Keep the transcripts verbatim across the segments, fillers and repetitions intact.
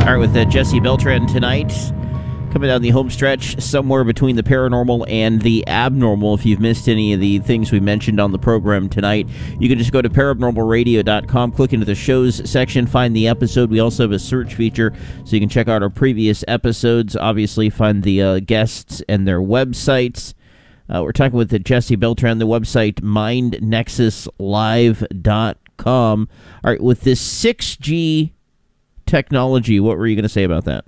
All right, with uh, Jesse Beltran tonight, coming down the home stretch, somewhere between the paranormal and the abnormal. If you've missed any of the things we mentioned on the program tonight, you can just go to paranormal radio dot com, click into the shows section, find the episode. We also have a search feature, so you can check out our previous episodes. Obviously, find the uh, guests and their websites. Uh, we're talking with uh, Jesse Beltran, the website mind nexus live dot com. All right, with this six G technology, what were you going to say about that?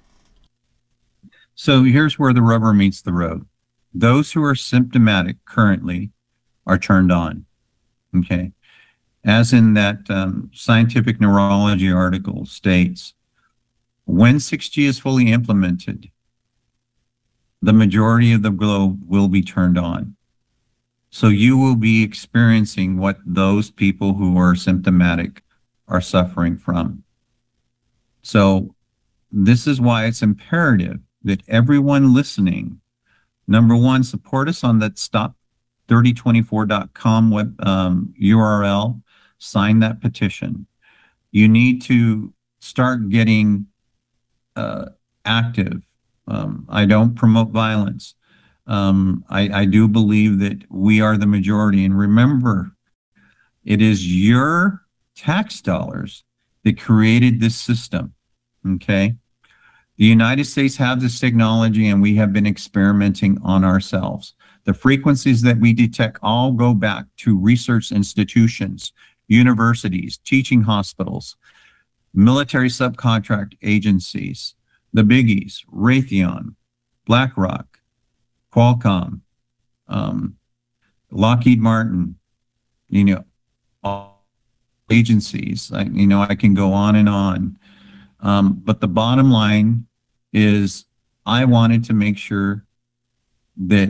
So here's where the rubber meets the road. Those who are symptomatic currently are turned on, okay? As in that um, Scientific Neurology article states, when six G is fully implemented, the majority of the globe will be turned on. So you will be experiencing what those people who are symptomatic are suffering from. So this is why it's imperative that everyone listening, number one, support us on that stop thirty twenty-four dot com web um, U R L, sign that petition. You need to start getting uh, active. Um, I don't promote violence. Um, I, I do believe that we are the majority. And remember, it is your tax dollars that created this system, okay? The United States have this technology, and we have been experimenting on ourselves. The frequencies that we detect all go back to research institutions, universities, teaching hospitals, military subcontract agencies, the biggies, Raytheon, BlackRock, Qualcomm, um, Lockheed Martin, you know, all agencies. I, you know, I can go on and on. Um, but the bottom line is I wanted to make sure that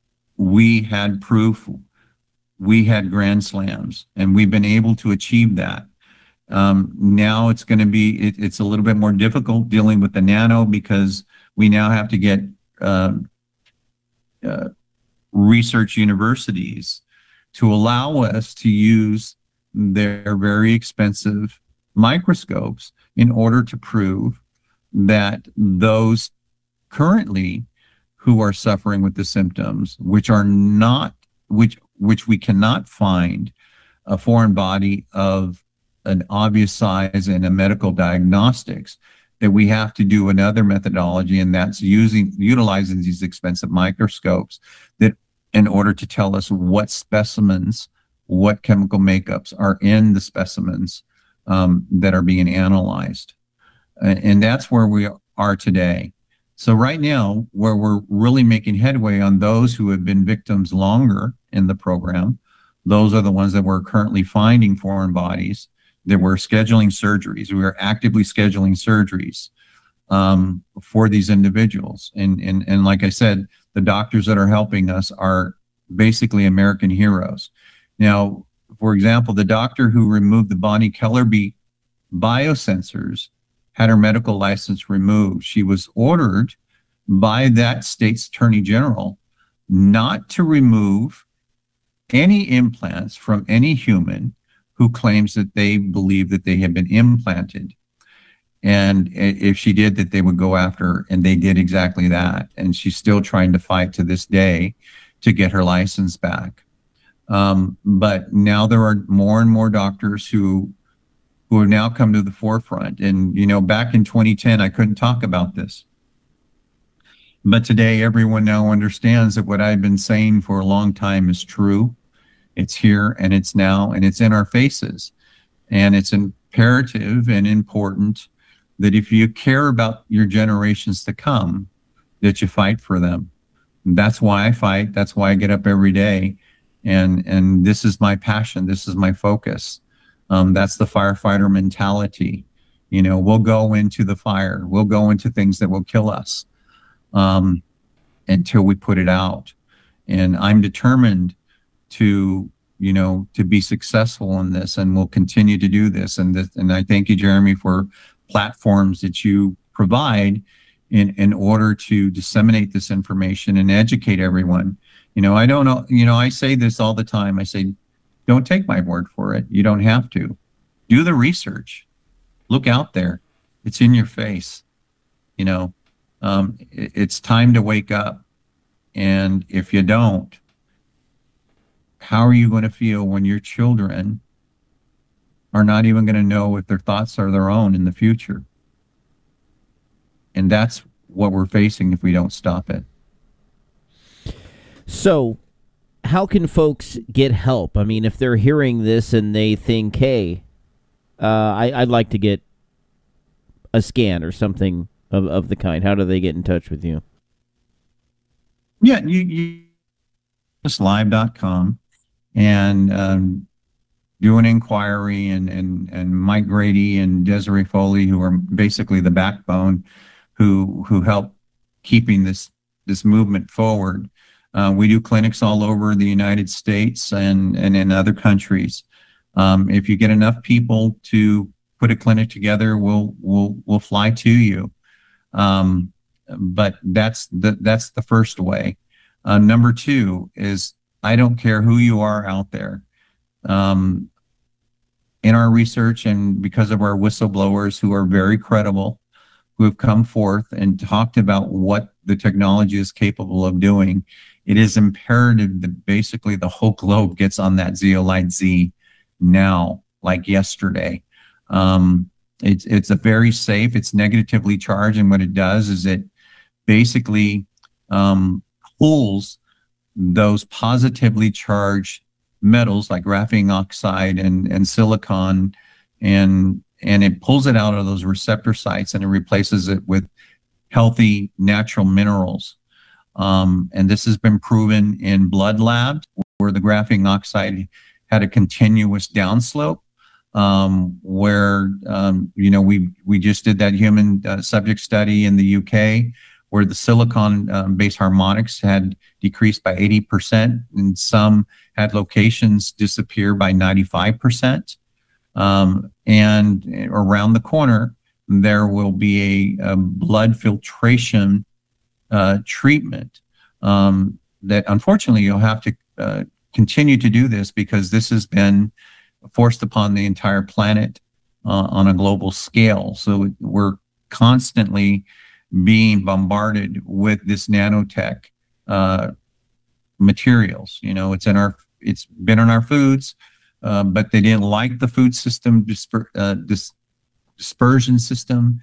we had proof, we had grand slams, and we've been able to achieve that. Um, now it's going to be, it, it's a little bit more difficult dealing with the nano because we now have to get um, uh, research universities to allow us to use their very expensive microscopes in order to prove that those currently who are suffering with the symptoms, which are not, which which we cannot find a foreign body of an obvious size in a medical diagnostics, that we have to do another methodology, and that's using utilizing these expensive microscopes that in order to tell us what specimens, what chemical makeups are in the specimens um, that are being analyzed. And that's where we are today. So right now, where we're really making headway on those who have been victims longer in the program, those are the ones that we're currently finding foreign bodies, that we're scheduling surgeries. We are actively scheduling surgeries um, for these individuals. And, and, and like I said, the doctors that are helping us are basically American heroes. Now, for example, the doctor who removed the Bonnie Kellerby biosensors had her medical license removed. She was ordered by that state's attorney general not to remove any implants from any human who claims that they believe that they have been implanted. And if she did, that they would go after her, and they did exactly that. And she's still trying to fight to this day to get her license back. Um, but now there are more and more doctors who who have now come to the forefront. And, you know, back in twenty ten, I couldn't talk about this. But today, everyone now understands that what I've been saying for a long time is true. It's here, and it's now, and it's in our faces. And it's imperative and important that if you care about your generations to come, that you fight for them. That's why I fight. That's why I get up every day. And, and this is my passion. This is my focus. Um, that's the firefighter mentality. You know, we'll go into the fire. We'll go into things that will kill us um, until we put it out. And I'm determined to, you know, to be successful in this, and we'll continue to do this. And this, and I thank you, Jeremy, for platforms that you provide in, in order to disseminate this information and educate everyone. You know, I don't know, you know, I say this all the time. I say, don't take my word for it. You don't have to. Do the research. Look out there. It's in your face. You know, um, it, it's time to wake up. And if you don't, how are you going to feel when your children are not even going to know if their thoughts are their own in the future? And that's what we're facing if we don't stop it. So, how can folks get help? I mean, if they're hearing this and they think, hey, uh, I, I'd like to get a scan or something of, of the kind, how do they get in touch with you? Yeah, you, you live dot com and um, do an inquiry, and, and, and Mike Grady and Desiree Foley, who are basically the backbone, who who help keeping this this movement forward. Uh, we do clinics all over the United States and, and in other countries. Um, if you get enough people to put a clinic together, we'll we'll we'll fly to you. Um, but that's the that's the first way. Uh, number two is, I don't care who you are out there. Um, in our research, and because of our whistleblowers who are very credible, who have come forth and talked about what the technology is capable of doing, it is imperative that basically the whole globe gets on that Zeolite Z now, like yesterday. Um, it's it's a very safe, it's negatively charged, and what it does is it basically um, pulls those positively charged metals like graphene oxide and, and silicon, and and it pulls it out of those receptor sites and it replaces it with healthy natural minerals. Um, and this has been proven in blood labs where the graphene oxide had a continuous downslope, um, where, um, you know, we, we just did that human uh, subject study in the U K where the silicon um, based harmonics had decreased by eighty percent, and some had locations disappear by ninety-five percent. Um, and around the corner, there will be a, a blood filtration uh, treatment um, that unfortunately you'll have to uh, continue to do this, because this has been forced upon the entire planet uh, on a global scale. So we're constantly being bombarded with this nanotech uh, materials. You know, it's in our, it's been in our foods. Uh, but they didn't like the food system disper, uh, dis, dispersion system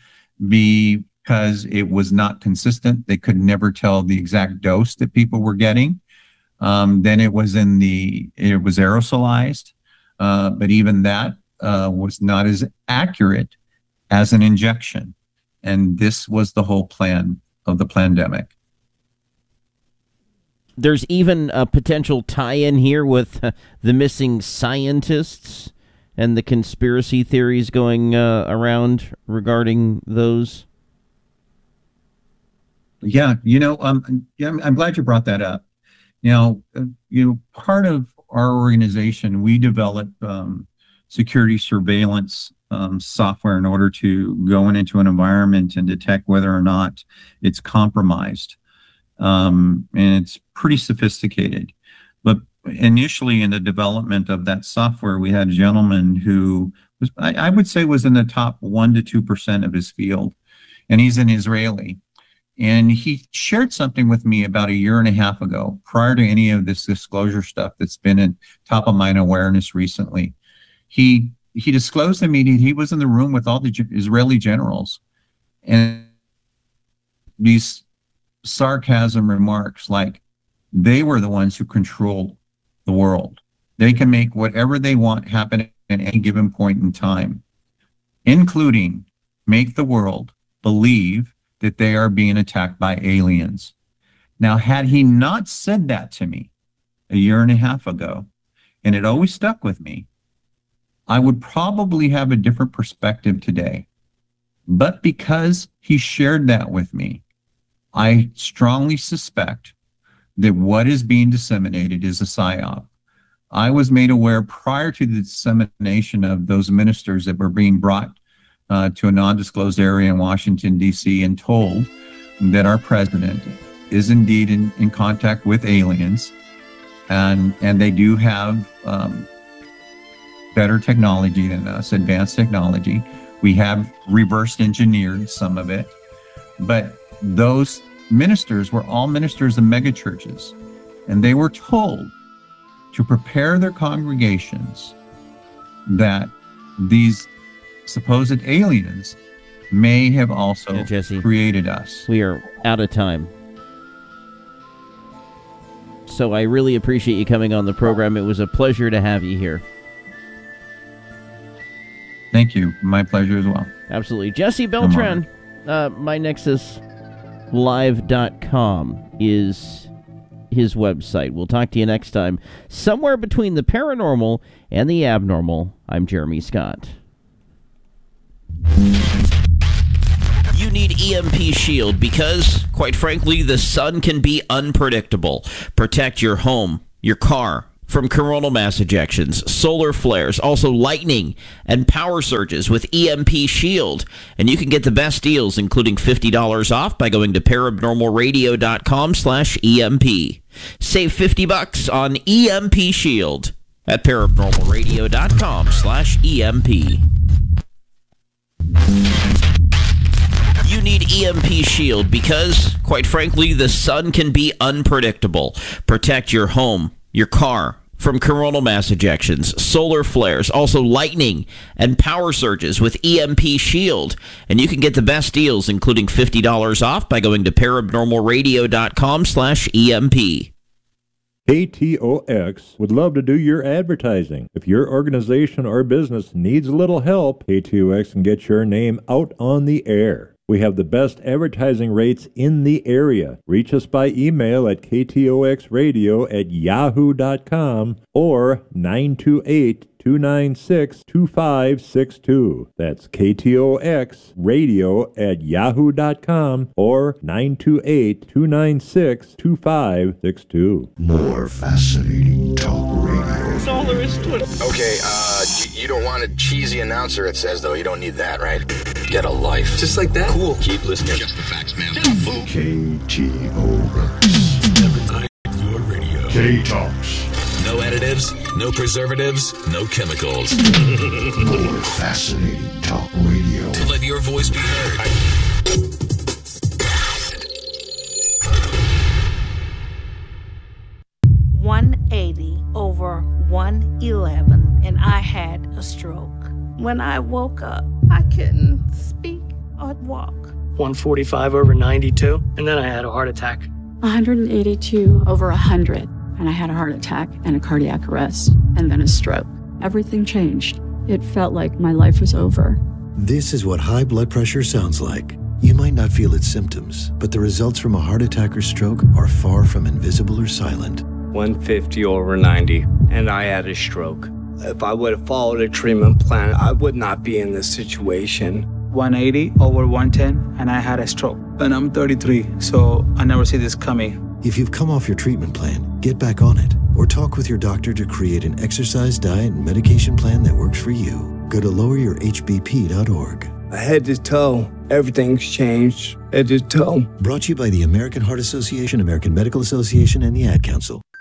because it was not consistent. They could never tell the exact dose that people were getting. Um, then it was in the, it was aerosolized, uh, but even that uh, was not as accurate as an injection. And this was the whole plan of the pandemic. There's even a potential tie-in here with uh, the missing scientists and the conspiracy theories going uh, around regarding those. Yeah, you know, um, yeah, I'm, I'm glad you brought that up. Now, uh, you know, part of our organization, we develop um, security surveillance um, software in order to go in into an environment and detect whether or not it's compromised. Um, and it's pretty sophisticated. But initially in the development of that software, we had a gentleman who was, I, I would say, was in the top one to two percent of his field, and he's an Israeli. And he shared something with me about a year and a half ago, prior to any of this disclosure stuff that's been in top of mind awareness recently. He he disclosed to me that he was in the room with all the Israeli generals, and these sarcasm remarks like they were the ones who control the world. They can make whatever they want happen at any given point in time, including make the world believe that they are being attacked by aliens. Now, had he not said that to me a year and a half ago, and it always stuck with me, I would probably have a different perspective today. But because he shared that with me, I strongly suspect that what is being disseminated is a psyop. I was made aware prior to the dissemination of those ministers that were being brought uh, to a non-disclosed area in Washington, D C, and told that our president is indeed in, in contact with aliens, and, and they do have um, better technology than us, advanced technology, We have reverse engineered some of it, but those ministers were all ministers of megachurches, and they were told to prepare their congregations that these supposed aliens may have also yeah, Jesse, created us. We are out of time. So I really appreciate you coming on the program. It was a pleasure to have you here. Thank you. My pleasure as well. Absolutely. Jesse Beltran, uh, my nexus live dot com is his website. We'll talk to you next time. Somewhere between the paranormal and the abnormal, I'm Jeremy Scott. You need E M P Shield because, quite frankly, the sun can be unpredictable. Protect your home, your car, from coronal mass ejections, solar flares, also lightning and power surges with E M P Shield. And you can get the best deals, including fifty dollars off by going to paranormal radio dot com slash E M P. Save fifty bucks on E M P Shield at paranormal radio dot com slash E M P. You need E M P Shield because, quite frankly, the sun can be unpredictable. Protect your home, your car, from coronal mass ejections, solar flares, also lightning and power surges with E M P Shield. And you can get the best deals, including fifty dollars off by going to paranormal radio dot com slash E M P. K T O X would love to do your advertising. If your organization or business needs a little help, K T O X can get your name out on the air. We have the best advertising rates in the area. Reach us by email at k t o x radio at yahoo dot com or nine two eight, two nine six, two five six two. That's K T O X radio at yahoo dot com or nine two eight, two nine six, two five six two. More fascinating talk radio. That's all there is to it. Okay, uh, you, you don't want a cheesy announcer, it says, though. You don't need that, right? Get a life. Just like that? Cool. Keep listening. Just the facts, man. K T O X. Every night, your radio. K-Talks. No additives, no preservatives, no chemicals. More fascinating talk radio. To let your voice be heard. one eighty over one eleven, and I had a stroke. When I woke up, I couldn't speak or walk. one forty-five over ninety-two, and then I had a heart attack. one eighty-two over one hundred, and I had a heart attack and a cardiac arrest, and then a stroke. Everything changed. It felt like my life was over. This is what high blood pressure sounds like. You might not feel its symptoms, but the results from a heart attack or stroke are far from invisible or silent. one fifty over ninety, and I had a stroke. If I would have followed a treatment plan, I would not be in this situation. one eighty over one ten, and I had a stroke. And I'm thirty-three, so I never see this coming. If you've come off your treatment plan, get back on it, or talk with your doctor to create an exercise, diet, and medication plan that works for you. Go to lower your h b p dot org. Head to toe, everything's changed. Head to toe. Brought to you by the American Heart Association, American Medical Association, and the Ad Council.